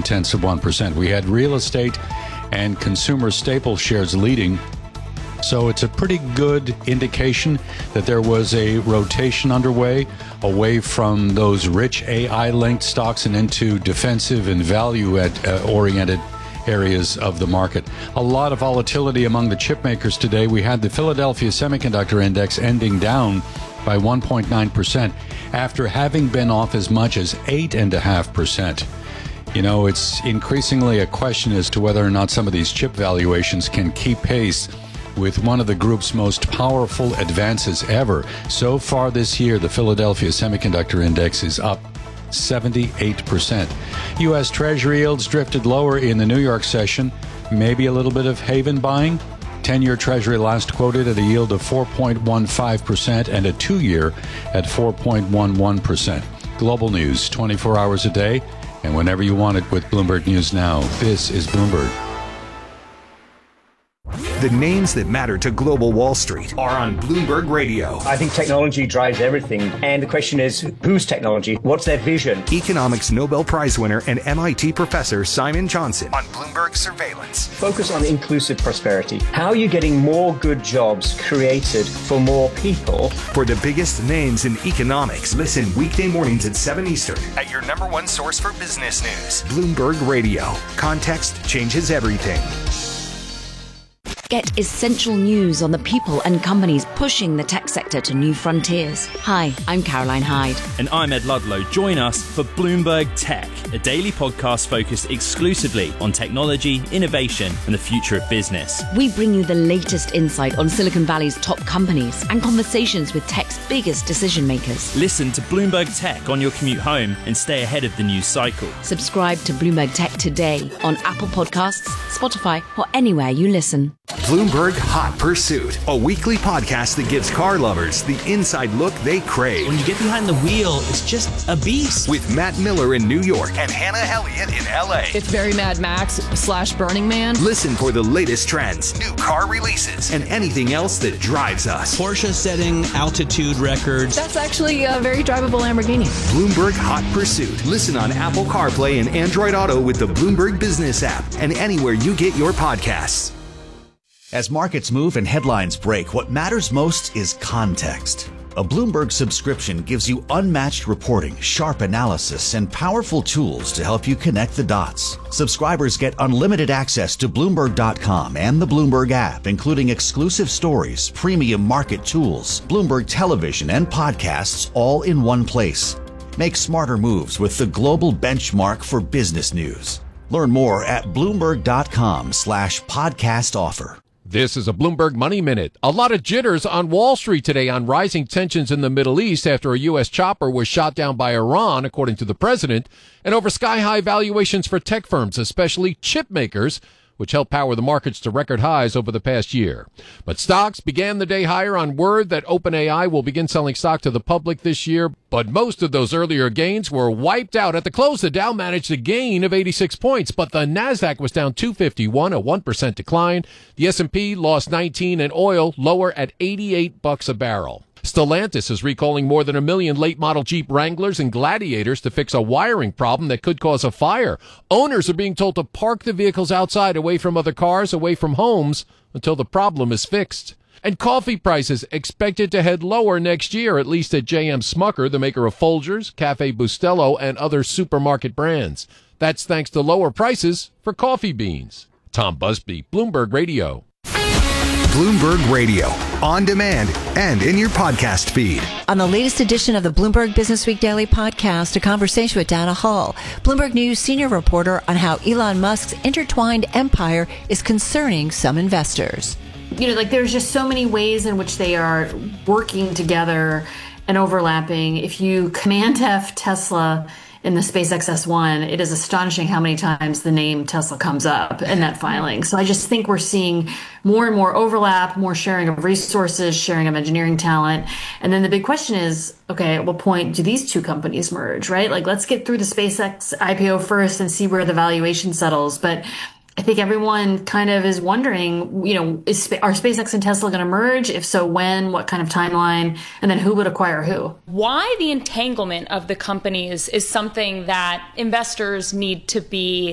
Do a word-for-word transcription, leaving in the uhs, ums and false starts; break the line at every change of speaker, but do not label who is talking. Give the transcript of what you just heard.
tenths of one percent. We had real estate and consumer staple shares leading. So it's a pretty good indication that there was a rotation underway away from those rich A I-linked stocks and into defensive and value-oriented areas of the market. A lot of volatility among the chip makers today. We had the Philadelphia Semiconductor Index ending down by one point nine percent after having been off as much as eight point five percent. You know, it's increasingly a question as to whether or not some of these chip valuations can keep pace with one of the group's most powerful advances ever. So far this year, the Philadelphia Semiconductor Index is up seventy-eight percent. U S Treasury yields drifted lower in the New York session. Maybe a little bit of haven buying. ten-year Treasury last quoted at a yield of four point one five percent and a two-year at four point one one percent. Global news, twenty-four hours a day, and whenever you want it with Bloomberg News Now. This is Bloomberg.
The names that matter to global Wall Street are on Bloomberg Radio.
I think technology drives everything. And the question is, whose technology? What's their vision?
Economics Nobel Prize winner and M I T professor Simon Johnson on Bloomberg Surveillance.
Focus on inclusive prosperity. How are you getting more good jobs created for more people?
For the biggest names in economics, listen weekday mornings at seven Eastern at your number one source for business news. Bloomberg Radio. Context changes everything.
Get essential news on the people and companies pushing the tech sector to new frontiers. Hi, I'm Caroline Hyde.
And I'm Ed Ludlow. Join us for Bloomberg Tech, a daily podcast focused exclusively on technology, innovation, and the future of business.
We bring you the latest insight on Silicon Valley's top companies and conversations with tech's biggest decision makers.
Listen to Bloomberg Tech on your commute home and stay ahead of the news cycle.
Subscribe to Bloomberg Tech today on Apple Podcasts, Spotify, or anywhere you listen.
Bloomberg Hot Pursuit, a weekly podcast that gives car lovers the inside look they crave.
When you get behind the wheel, it's just a beast.
With Matt Miller in New York and Hannah Elliott in L A.
It's very Mad Max slash Burning Man.
Listen for the latest trends, new car releases, and anything else that drives us.
Porsche setting altitude records.
That's actually a very drivable Lamborghini.
Bloomberg Hot Pursuit. Listen on Apple CarPlay and Android Auto with the Bloomberg Business app and anywhere you get your podcasts.
As markets move and headlines break, what matters most is context. A Bloomberg subscription gives you unmatched reporting, sharp analysis, and powerful tools to help you connect the dots. Subscribers get unlimited access to Bloomberg dot com and the Bloomberg app, including exclusive stories, premium market tools, Bloomberg television, and podcasts all in one place. Make smarter moves with the global benchmark for business news. Learn more at Bloomberg dot com slash podcast offer.
This is a Bloomberg Money Minute. A lot of jitters on Wall Street today on rising tensions in the Middle East after a U S chopper was shot down by Iran, according to the president, and over sky-high valuations for tech firms, especially chip makers, which helped power the markets to record highs over the past year. But stocks began the day higher on word that OpenAI will begin selling stock to the public this year, but most of those earlier gains were wiped out. At the close, the Dow managed a gain of eighty-six points, but the Nasdaq was down two fifty-one, a one percent decline. The S and P lost nineteen, and oil lower at eighty-eight bucks a barrel. Stellantis is recalling more than a million late-model Jeep Wranglers and Gladiators to fix a wiring problem that could cause a fire. Owners are being told to park the vehicles outside, away from other cars, away from homes, until the problem is fixed. And coffee prices expected to head lower next year, at least at J M Smucker, the maker of Folgers, Cafe Bustelo, and other supermarket brands. That's thanks to lower prices for coffee beans. Tom Busby, Bloomberg Radio.
Bloomberg Radio, on demand and in your podcast feed.
On the latest edition of the Bloomberg Business Week Daily Podcast, a conversation with Dana Hall, Bloomberg News senior reporter, on how Elon Musk's intertwined empire is concerning some investors.
You know, like there's just so many ways in which they are working together and overlapping. If you Command F Tesla in the SpaceX S one, it is astonishing how many times the name Tesla comes up in that filing. So I just think we're seeing more and more overlap, more sharing of resources, sharing of engineering talent. And then the big question is, okay, at what point do these two companies merge, right? Like, let's get through the SpaceX I P O first and see where the valuation settles. But I think everyone kind of is wondering, you know, is, are SpaceX and Tesla going to merge? If so, when? What kind of timeline? And then who would acquire who?
Why the entanglement of the companies is something that investors need to be